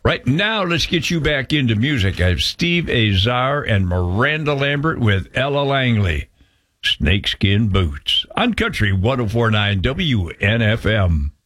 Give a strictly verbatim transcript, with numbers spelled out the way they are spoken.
Right now, let's get you back into music. I have Steve Azar and Miranda Lambert with Ella Langley. Snakeskin Boots on Country one oh four point nine W N F M.